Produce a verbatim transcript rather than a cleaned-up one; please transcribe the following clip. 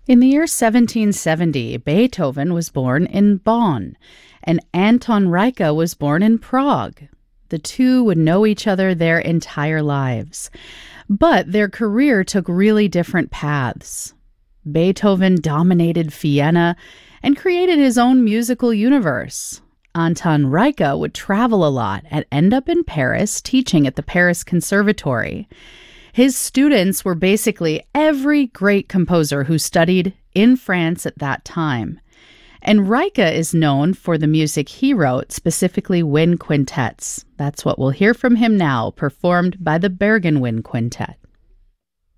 In the year seventeen seventy, Beethoven was born in Bonn, and Anton Reicha was born in Prague. The two would know each other their entire lives, but their career took really different paths. Beethoven dominated Vienna and created his own musical universe. Anton Reicha would travel a lot and end up in Paris teaching at the Paris Conservatory. His students were basically every great composer who studied in France at that time. And Reicha is known for the music he wrote, specifically wind quintets. That's what we'll hear from him now, performed by the Bergen Wind Quintet.